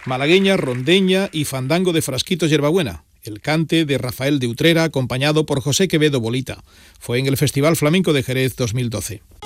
malagueña, rondeña y fandango de Frasquitos Yerbabuena. El cante de Rafael de Utrera, acompañado por José Quevedo Bolita. Fue en el Festival Flamenco de Jerez 2012.